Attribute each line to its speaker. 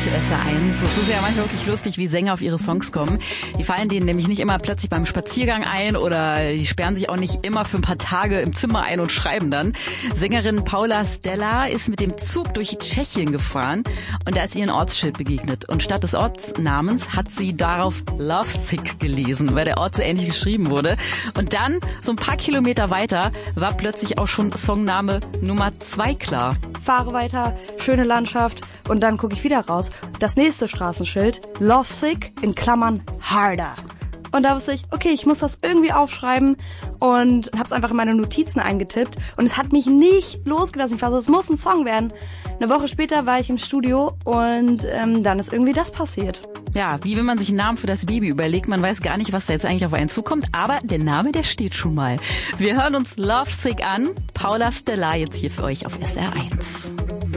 Speaker 1: SR1. Es ist ja manchmal wirklich lustig, wie Sänger auf ihre Songs kommen. Die fallen denen nämlich nicht immer plötzlich beim Spaziergang ein oder die sperren sich auch nicht immer für ein paar Tage im Zimmer ein und schreiben dann. Sängerin Paula Stella ist mit dem Zug durch Tschechien gefahren und da ist ihr ein Ortsschild begegnet. Und statt des Ortsnamens hat sie darauf Lovesick gelesen, weil der Ort so ähnlich geschrieben wurde. Und dann, so ein paar Kilometer weiter, war plötzlich auch schon Songname Nummer 2 klar.
Speaker 2: Fahre weiter, schöne Landschaft und dann gucke ich wieder raus. Das nächste Straßenschild, Lovesick in Klammern Harder. Und da wusste ich, okay, ich muss das irgendwie aufschreiben und habe es einfach in meine Notizen eingetippt und es hat mich nicht losgelassen. Ich war so, es muss ein Song werden. Eine Woche später war ich im Studio und dann ist irgendwie das passiert.
Speaker 1: Ja, wie wenn man sich einen Namen für das Baby überlegt, man weiß gar nicht, was da jetzt eigentlich auf einen zukommt, aber der Name, der steht schon mal. Wir hören uns Lovesick an. Paula Stella jetzt hier für euch auf SR1.